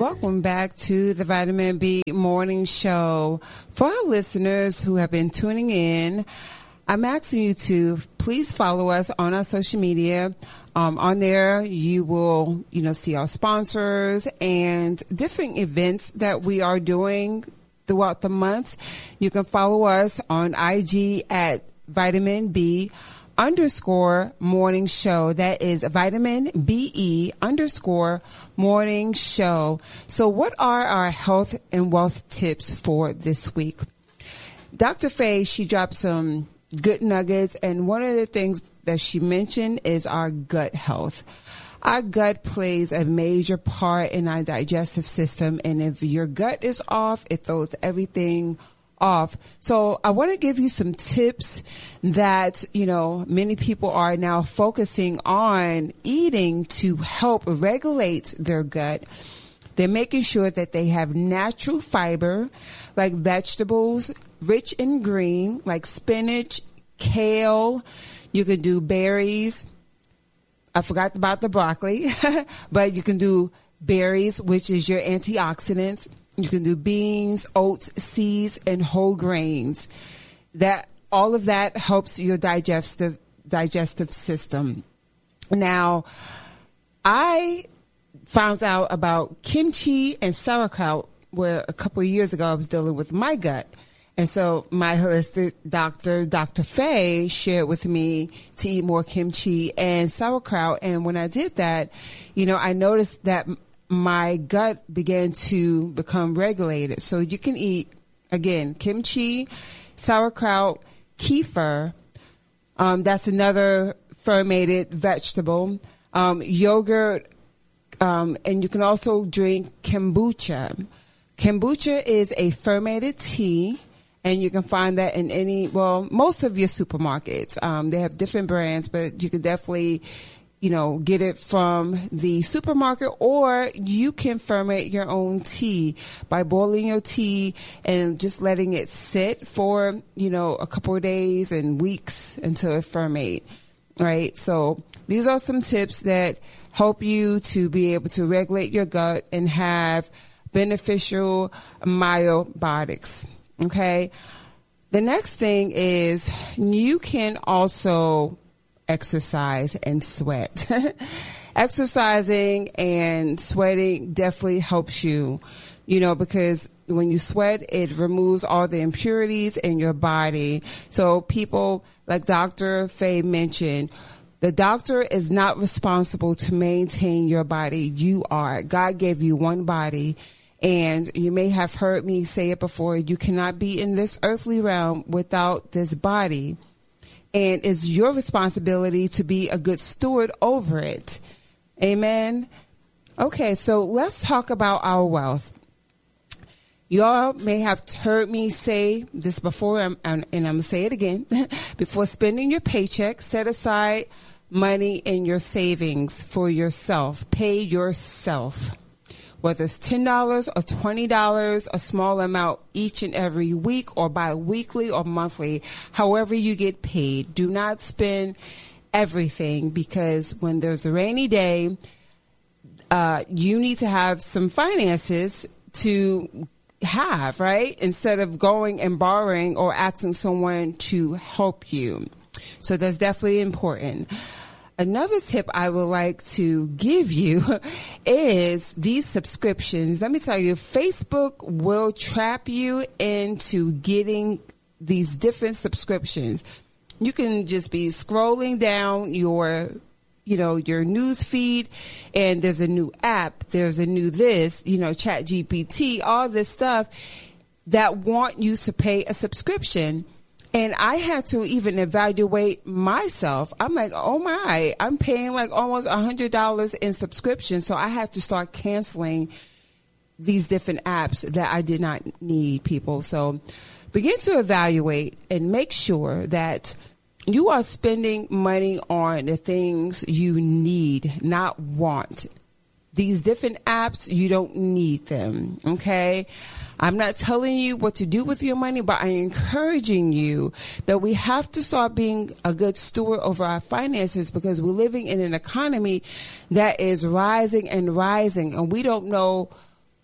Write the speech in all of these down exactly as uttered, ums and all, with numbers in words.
welcome back to the Vitamin B Morning Show. For our listeners who have been tuning in, I'm asking you to please follow us on our social media. Um, on there, you will, you know, see our sponsors and different events that we are doing throughout the month. You can follow us on I G at Vitamin B underscore morning show. That is Vitamin B E underscore morning show. So what are our health and wealth tips for this week? Doctor Faye, she dropped some good nuggets, and one of the things that she mentioned is our gut health. Our gut plays a major part in our digestive system, and if your gut is off, it throws everything off. So I want to give you some tips that, you know, many people are now focusing on eating to help regulate their gut. They're making sure that they have natural fiber, like vegetables, rich in green, like spinach, kale. You can do berries. I forgot about the broccoli, but you can do berries, which is your antioxidants. You can do beans, oats, seeds, and whole grains. That all of that helps your digestive digestive system. Now, I found out about kimchi and sauerkraut where a couple of years ago I was dealing with my gut. And so my holistic doctor, Doctor Faye, shared with me to eat more kimchi and sauerkraut. And when I did that, you know, I noticed that my gut began to become regulated. So you can eat, again, kimchi, sauerkraut, kefir. Um, that's another fermented vegetable. Um, yogurt. Um, and you can also drink kombucha. Kombucha is a fermented tea. And you can find that in any, well, most of your supermarkets. Um, they have different brands, but you can definitely, you know, get it from the supermarket, or you can ferment your own tea by boiling your tea and just letting it sit for, you know, a couple of days and weeks until it ferments, right? So these are some tips that help you to be able to regulate your gut and have beneficial probiotics. Okay. The next thing is you can also exercise and sweat. Exercising and sweating definitely helps you, you know, because when you sweat, it removes all the impurities in your body. So people like Doctor Faye mentioned, the doctor is not responsible to maintain your body. You are. God gave you one body. And you may have heard me say it before, you cannot be in this earthly realm without this body. And it's your responsibility to be a good steward over it. Amen. Okay, so let's talk about our wealth. Y'all may have heard me say this before, and I'm going to say it again. Before spending your paycheck, set aside money in your savings for yourself. Pay yourself. Whether it's ten dollars or twenty dollars, a small amount each and every week or bi-weekly or monthly, however you get paid. Do not spend everything, because when there's a rainy day, uh, you need to have some finances to have, right? Instead of going and borrowing or asking someone to help you. So that's definitely important. Another tip I would like to give you is these subscriptions. Let me tell you, Facebook will trap you into getting these different subscriptions. You can just be scrolling down your, you know, your news feed, and there's a new app, there's a new this, you know, Chat G P T, all this stuff that want you to pay a subscription. And I had to even evaluate myself. I'm like, oh my, I'm paying like almost one hundred dollars in subscription. So I had to start canceling these different apps that I did not need, people. So begin to evaluate and make sure that you are spending money on the things you need, not want. These different apps, you don't need them, okay? I'm not telling you what to do with your money, but I'm encouraging you that we have to start being a good steward over our finances, because we're living in an economy that is rising and rising, and we don't know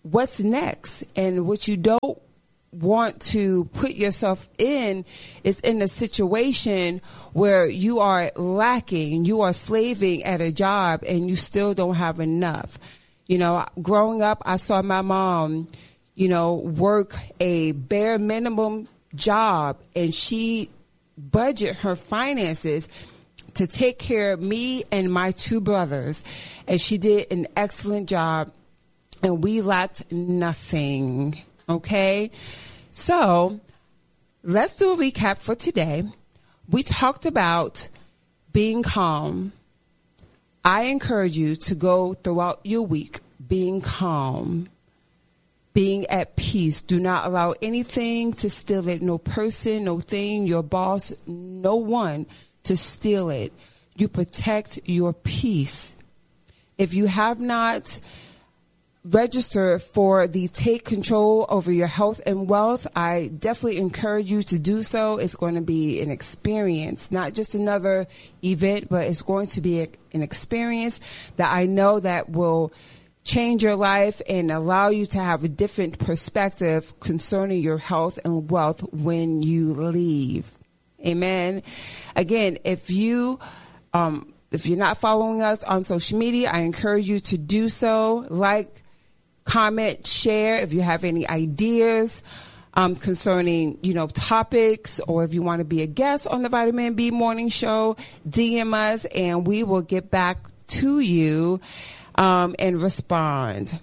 what's next. And what you don't want to put yourself in is in a situation where you are lacking, you are slaving at a job and you still don't have enough. You know, growing up, I saw my mom, you know, work a bare minimum job, and she budget her finances to take care of me and my two brothers. And she did an excellent job, and we lacked nothing. Okay, so let's do a recap for today. We talked about being calm. I encourage you to go throughout your week being calm, being at peace. Do not allow anything to steal it. No person, no thing, your boss, no one to steal it. You protect your peace. If you have not register for the Take Control Over Your Health and Wealth, I definitely encourage you to do so. It's going to be an experience, not just another event, but it's going to be a, an experience that I know that will change your life and allow you to have a different perspective concerning your health and wealth when you leave. Amen. Again, if you um, if you're not following us on social media, I encourage you to do so. Like, comment, share if you have any ideas um, concerning, you know, topics, or if you want to be a guest on the Vitamin B Morning Show, D M us and we will get back to you um, and respond.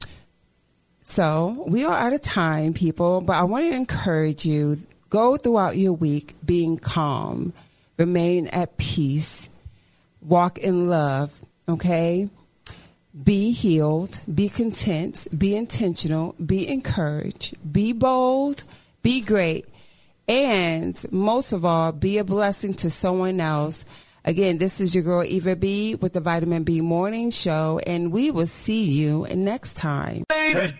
So we are out of time, people, but I want to encourage you, go throughout your week being calm, remain at peace, walk in love, okay? Be healed, be content, be intentional, be encouraged, be bold, be great, and most of all, be a blessing to someone else. Again, this is your girl Eva B with the Vitamin B Morning Show, and we will see you next time.